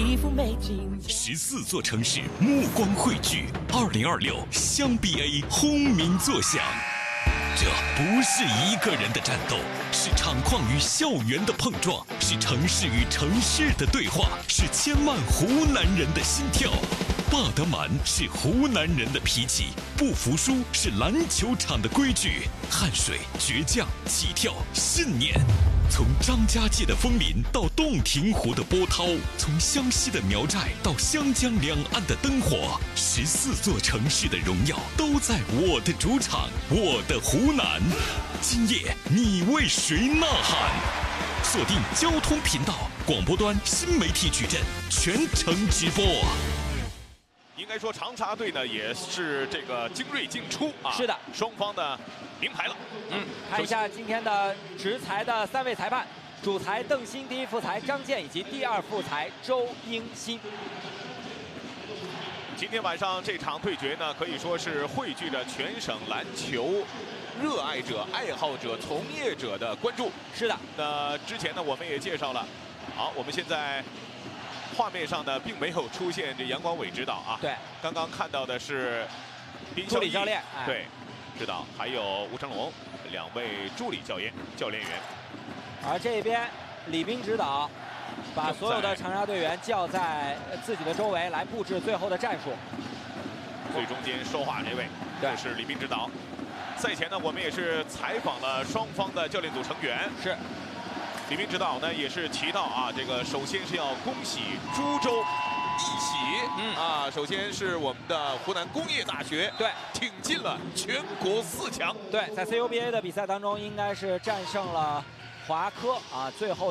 一幅美景。 14座城市目光汇聚，2026湘 BA 轰鸣作响。这不是一个人的战斗，是场矿与校园的碰撞，是城市与城市的对话，是千万湖南人的心跳。霸德满是湖南人的脾气，不服输是篮球场的规矩，汗水、倔强、起跳、信念。从张家界的枫林到洞庭湖的波涛，从湘西的苗寨到湘江两岸的灯火，14座城市的荣耀都在我的主场，我的湖南。今夜你为谁呐喊？锁定交通频道广播端新媒体矩阵，全程直播。 应该说长沙队呢也是这个精锐尽出啊， 是的， 双方的名牌了。 看一下今天的执裁的3位裁判，主裁邓鑫，第一副裁张健以及第二副裁周英新。 今天晚上这场对决呢，可以说是汇聚着全省篮球热爱者、爱好者、从业者的关注。 是的， 那之前呢我们也介绍了，好，我们现在画面上呢并没有出现这杨广伟指导啊， 对， 刚刚看到的是助理教练， 对，指导，还有吴成龙2位助理教练员。 而这边李斌指导把所有的长沙队员叫在自己的周围来布置最后的战术。 最中间说话这位，就是李斌指导。赛前呢，我们也是采访了双方的教练组成员。 是。 李斌指导呢也是提到啊，这个首先是要恭喜株洲一喜，首先是我们的湖南工业大学挺进了全国4强。 对，在 CUBA 的比赛当中，应该是战胜了华科啊，最后。